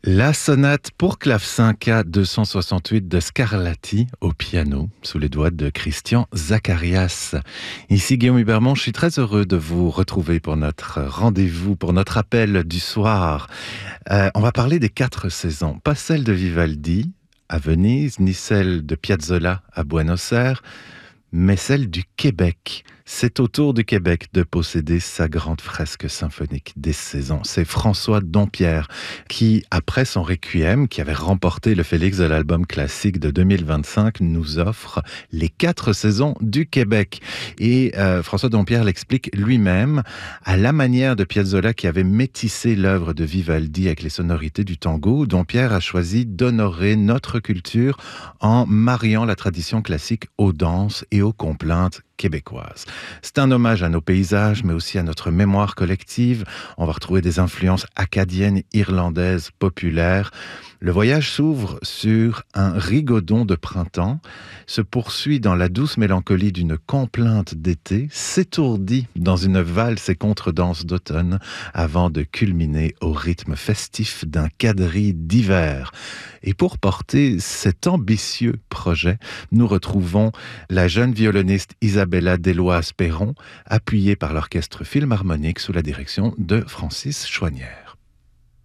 La sonate pour clavecin K268 de Scarlatti au piano, sous les doigts de Christian Zacharias. Ici Guillaume Hubermont, je suis très heureux de vous retrouver pour notre rendez-vous, pour notre appel du soir. On va parler des 4 saisons, pas celle de Vivaldi à Venise, ni celle de Piazzolla à Buenos Aires, mais celle du Québec. C'est au tour du Québec de posséder sa grande fresque symphonique des saisons. C'est François Dompierre qui, après son Requiem, qui avait remporté le Félix de l'album classique de 2025, nous offre les 4 saisons du Québec. Et François Dompierre l'explique lui-même, à la manière de Piazzolla qui avait métissé l'œuvre de Vivaldi avec les sonorités du tango. Dompierre a choisi d'honorer notre culture en mariant la tradition classique aux danses et aux complaintes québécoises. C'est un hommage à nos paysages, mais aussi à notre mémoire collective. On va retrouver des influences acadiennes, irlandaises, populaires. Le voyage s'ouvre sur un rigodon de printemps, se poursuit dans la douce mélancolie d'une complainte d'été, s'étourdit dans une valse et contredanse d'automne, avant de culminer au rythme festif d'un quadrille d'hiver. Et pour porter cet ambitieux projet, nous retrouvons la jeune violoniste Isabella Deloise-Perron, appuyée par l'Orchestre Philharmonique sous la direction de Francis Chouanière.